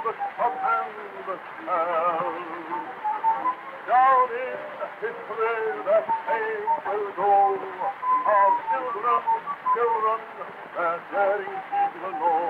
up and tell. Down in history that name will go of children, children that daring seek the Lord.